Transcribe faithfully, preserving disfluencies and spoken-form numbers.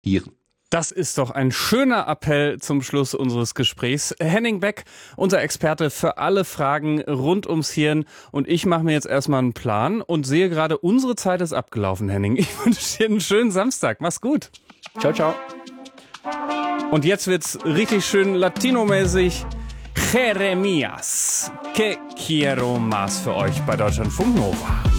Hirn. Das ist doch ein schöner Appell zum Schluss unseres Gesprächs. Henning Beck, unser Experte für alle Fragen rund ums Hirn. Und ich mache mir jetzt erstmal einen Plan und sehe gerade, unsere Zeit ist abgelaufen, Henning. Ich wünsche dir einen schönen Samstag. Mach's gut. Ciao, ciao. Und jetzt wird's richtig schön latinomäßig. Jeremías, que quiero más für euch bei Deutschlandfunk Nova.